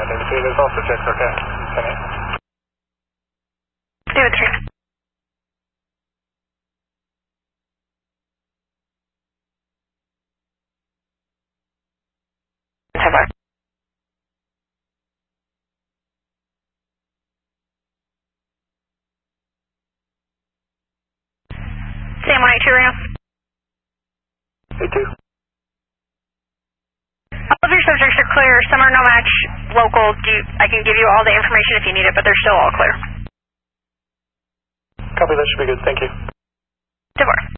David 3, there's also checks, okay? 10-8. David 3. Sam 182 right now. 82. All of your subjects are clear. Some are no match local. I can give you all the information if you need it, but they're still all clear. Copy, that should be good. Thank you. DeVore.